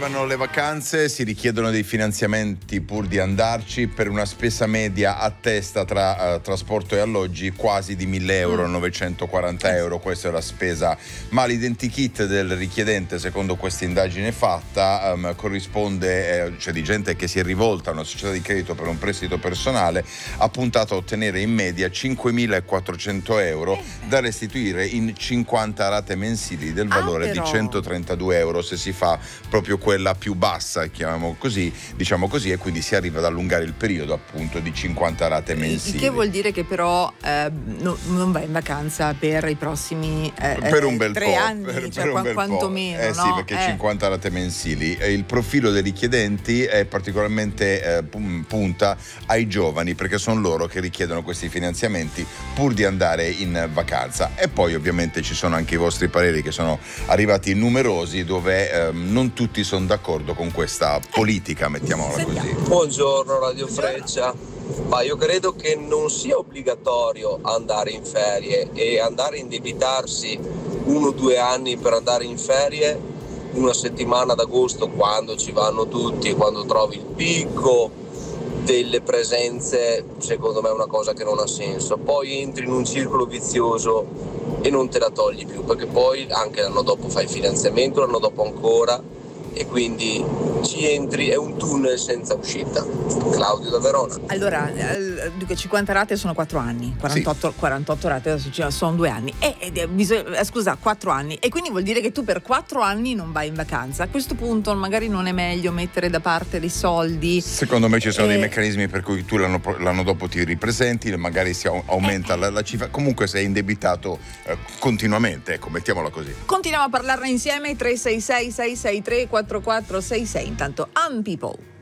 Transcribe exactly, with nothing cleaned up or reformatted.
arrivano le vacanze, si richiedono dei finanziamenti pur di andarci, per una spesa media a testa tra uh, trasporto e alloggi quasi di mille euro, novecentoquaranta euro. Questa è la spesa, ma l'identikit del richiedente, secondo questa indagine fatta, um, corrisponde, eh, cioè di gente che si è rivolta a una società di credito per un prestito personale, ha puntato a ottenere in media cinquemilaquattrocento euro da restituire in cinquanta rate mensili del valore ah, di centotrentadue euro se si fa proprio quella più bassa, chiamiamo così, diciamo così, e quindi si arriva ad allungare il periodo appunto di cinquanta rate mensili. Il che vuol dire che però eh, no, non vai in vacanza per i prossimi eh, per un bel tre po', anni, per, cioè, per un bel quantomeno. po'. Eh no? sì, perché eh. cinquanta rate mensili. Il profilo dei richiedenti è particolarmente eh, punta ai giovani, perché sono loro che richiedono questi finanziamenti pur di andare in vacanza. E poi ovviamente ci sono anche i vostri pareri che sono arrivati numerosi, dove eh, non tutti sono d'accordo con questa politica, mettiamola così. Buongiorno Radio Freccia, ma io credo che non sia obbligatorio andare in ferie e andare a indebitarsi uno o due anni per andare in ferie una settimana d'agosto, quando ci vanno tutti, quando trovi il picco delle presenze, secondo me è una cosa che non ha senso. Poi entri in un circolo vizioso e non te la togli più, perché poi anche l'anno dopo fai finanziamento, l'anno dopo ancora, e quindi ci entri, è un tunnel senza uscita. Claudio da Verona. Allora, eh, cinquanta rate sono quattro anni, quarantotto, sì. quarantotto rate adesso sono due anni e, e bisogna, eh, scusa, quattro anni, e quindi vuol dire che tu per quattro anni non vai in vacanza. A questo punto magari non è meglio mettere da parte dei soldi? Secondo me ci sono e... dei meccanismi per cui tu l'anno, l'anno dopo ti ripresenti, magari si aumenta eh. la, la cifra, comunque sei indebitato eh, continuamente, ecco, mettiamola così. Continuiamo a parlarne insieme. Tre sei sei sei sei tre quattro quattro sei sei. Intanto Un People.